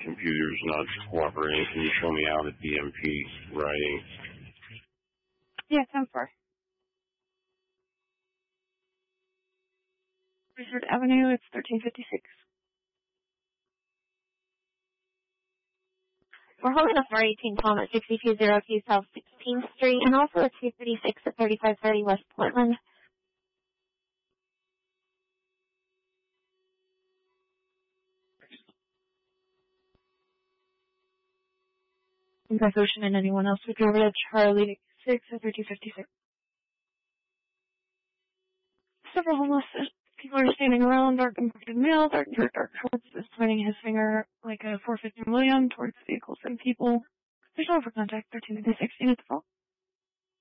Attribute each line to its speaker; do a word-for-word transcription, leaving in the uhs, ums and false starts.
Speaker 1: computer's not cooperating. Can you show me how the D M P writing?
Speaker 2: Yeah, ten four. Richard Avenue, it's thirteen fifty-six.
Speaker 3: We're holding a four eighteen Tom at sixty-two oh two South sixteenth Street and also a two thirty-six at thirty-five thirty West Portland.
Speaker 2: North Ocean and anyone else would go over to Charlie six at thirteen fifty-six. Several homeless people are standing around, dark complected male, dark shirt, dark shorts, is pointing his finger like a four fifty William towards vehicles and people. There's no over contact, thirteen fifty-six units full.